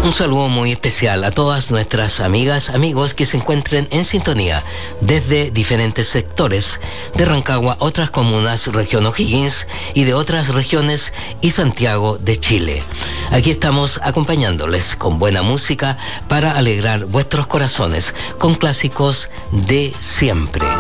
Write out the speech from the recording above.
Un saludo muy especial a todas nuestras amigas, amigos que se encuentren en sintonía desde diferentes sectores de Rancagua, otras comunas, región O'Higgins y de otras regiones y Santiago de Chile. Aquí estamos acompañándoles con buena música para alegrar vuestros corazones con clásicos de siempre.